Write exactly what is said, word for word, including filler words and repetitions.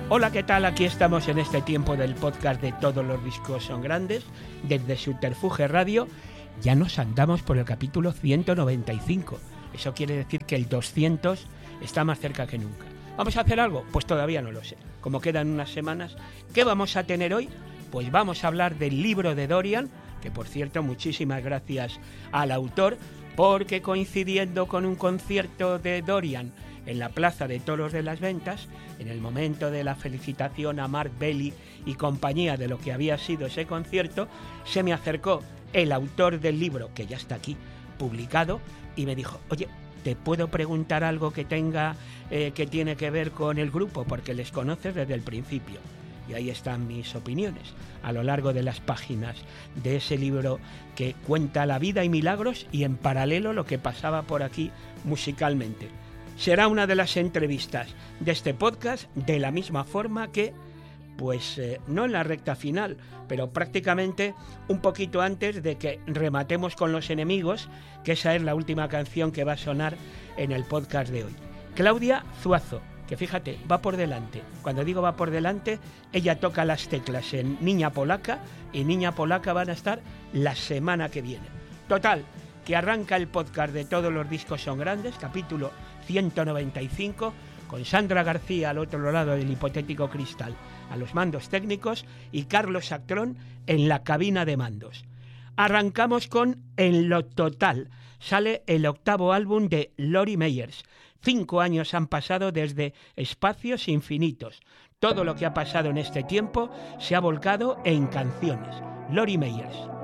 Hola, ¿qué tal? Aquí estamos en este tiempo del podcast de Todos los discos son grandes, desde Subterfuge Radio. Ya nos andamos por el capítulo ciento noventa y cinco. Eso quiere decir que el doscientos está más cerca que nunca. ¿Vamos a hacer algo? Pues todavía no lo sé. Como quedan unas semanas, ¿qué vamos a tener hoy? Pues vamos a hablar del libro de Dorian, que por cierto, muchísimas gracias al autor, porque coincidiendo con un concierto de Dorian en la Plaza de Toros de las Ventas, en el momento de la felicitación a Mark Bailey y compañía de lo que había sido ese concierto, se me acercó el autor del libro, que ya está aquí publicado, y me dijo, oye, ¿te puedo preguntar algo que tenga, eh, que tiene que ver con el grupo? Porque les conoces desde el principio. Y ahí están mis opiniones, a lo largo de las páginas de ese libro que cuenta la vida y milagros y en paralelo lo que pasaba por aquí musicalmente. Será una de las entrevistas de este podcast de la misma forma que, pues eh, no en la recta final, pero prácticamente un poquito antes de que rematemos con Los Enemigos, que esa es la última canción que va a sonar en el podcast de hoy. Claudia Zuazo, que fíjate, va por delante. Cuando digo va por delante, ella toca las teclas en Niña Polaca y Niña Polaca van a estar la semana que viene. Total, que arranca el podcast de Todos los discos son grandes, capítulo ciento noventa y cinco, con Sandra García al otro lado del hipotético cristal, a los mandos técnicos, y Carlos Actrón en la cabina de mandos. Arrancamos con En lo total. Sale el octavo álbum de Lori Meyers. Cinco años han pasado desde Espacios Infinitos. Todo lo que ha pasado en este tiempo se ha volcado en canciones. Lori Meyers.